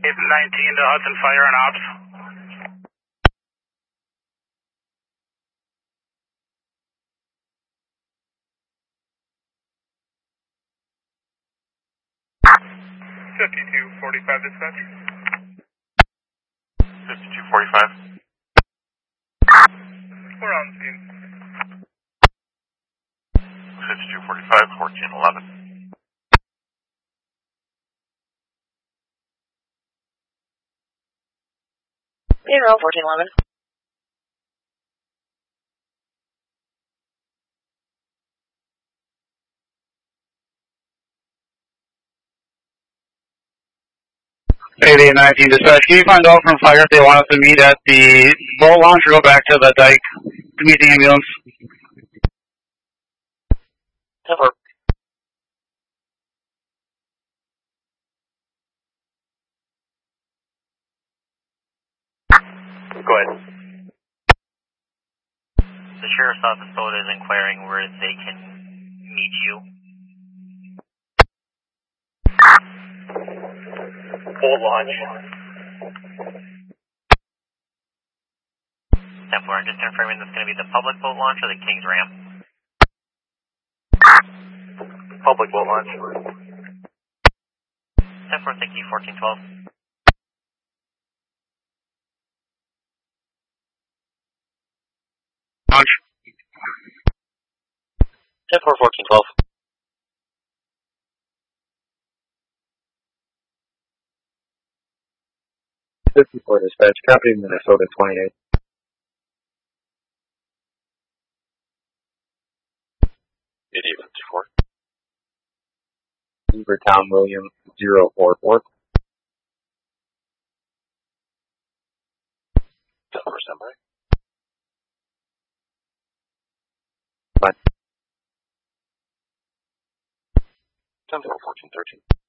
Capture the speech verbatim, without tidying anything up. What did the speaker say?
nineteen to Hudson Fire and Ops. fifty-two forty-five dispatch. fifty-two forty-five. We're on scene. fifty-two forty-five, fourteen eleven. Zero, fourteen eleven. eighty nineteen dispatch, can you find out from fire if they want us to meet at the boat launch or go back to the dike to meet the ambulance? Over. Go ahead. The sheriff's office boat is inquiring where they can meet you. Boat launch. ten four, I'm just confirming this is going to be the public boat launch or the King's Ramp. Public boat launch. ten four, thank you, fourteen twelve. Launch. ten four, fourteen twelve. fifty-four dispatch, copy Minnesota twenty-eight. eighty fifty-four. Beavertown William zero four four. ten four, stand by. Fine. ten four, fourteen thirteen.